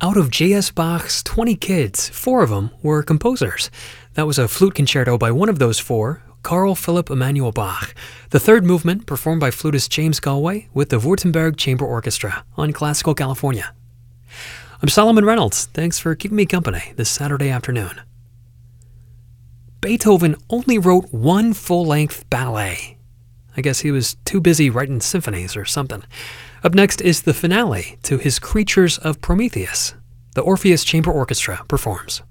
Out of J.S. Bach's 20 kids, 4 of them were composers. That was a flute concerto by one of those 4, Carl Philipp Emanuel Bach. The third movement performed by flutist James Galway with the Württemberg Chamber Orchestra on Classical California. I'm Solomon Reynolds. Thanks for keeping me company this Saturday afternoon. Beethoven only wrote one full-length ballet. I guess he was too busy writing symphonies or something. Up next is the finale to his Creatures of Prometheus. The Orpheus Chamber Orchestra performs.